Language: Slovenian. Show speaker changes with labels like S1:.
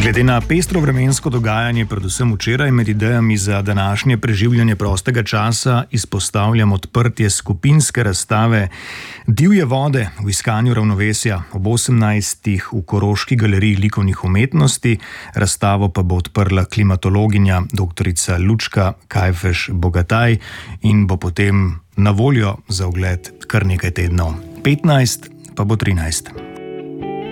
S1: Glede na pestro vremensko dogajanje, predvsem včeraj, med idejami za današnje preživljanje prostega časa izpostavljam odprtje skupinske razstave Divje vode v iskanju ravnovesja ob 18. v Koroški galeriji likovnih umetnosti. Razstavo pa bo odprla klimatologinja dr. Lučka Kajfež-Bogataj in bo potem na voljo za ogled kar nekaj tednov. 15 pa bo 13.